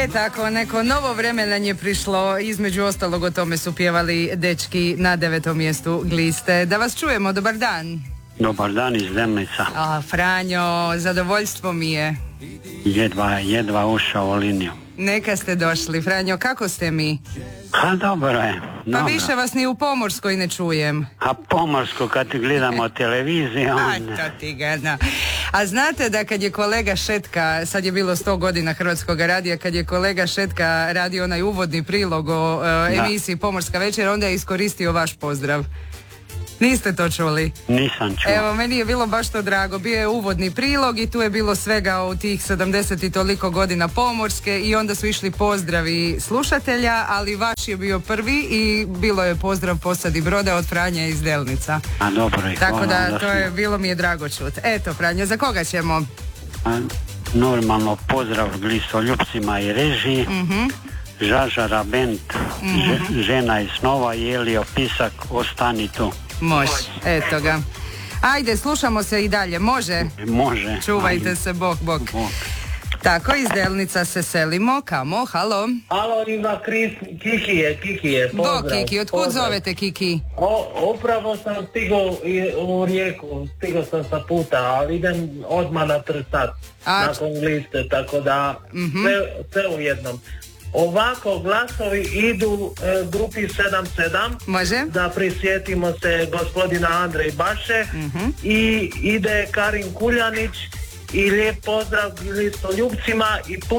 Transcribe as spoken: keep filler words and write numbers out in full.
E tako, neko novo vreme nam je prišlo, između ostalog o tome su pjevali dečki na devetom mjestu liste. Da vas čujemo, dobar dan. Dobar dan iz Delnica. A, Franjo, zadovoljstvo mi je. Jedva, jedva ušao u liniju. Neka ste došli, Franjo, kako ste mi? Ha, dobro je. Dobro. Pa više vas ni u Pomorskoj ne čujem. A Pomorsko kad gledamo televiziju... A to ti ga zna. A znate da kad je kolega Šetka, sad je bilo sto godina Hrvatskog radija, kad je kolega Šetka radio onaj uvodni prilog o uh, emisiji Pomorska večer, onda je iskoristio vaš pozdrav. Niste to čuli? Nisam čuo. Evo, meni je bilo baš to drago. Bio je uvodni prilog i tu je bilo svega u tih sedamdeset i toliko godina Pomorske i onda su išli pozdravi slušatelja, ali vaš je bio prvi i bilo je pozdrav posadi broda od Franja iz Delnica. A dobro je. Tako da, da to je, bilo mi je drago čut. Eto, Franja, za koga ćemo? A, normalno pozdrav glistoljupcima i režiji. Mhm. Žažara Bend, Mhm. Ž- žena iz snova, Jelio Pisak, ostani tu. Može, eto ga. Ajde, slušamo se i dalje, može? Može. Čuvajte Ajde. se, bok, bok. Bok. Tako, iz Delnica se selimo. Kamo? Halo? Alo, ima Kris, Kiki je, Kiki je, pozdrav. Bok, Kiki, otkud pozdrav. zovete, Kiki? O, upravo sam stigao i- u Rijeku, stigao sam sa puta, ali idem odmah na Trsat, A- nakon liste, tako da Mhm. sve, sve u jednom. Ovako glasovi idu e, grupi sedam sedam, Može? da prisjetimo se gospodina Andrej Baše, Mhm. i ide Karin Kuljanić i lijep pozdrav listoljupcima i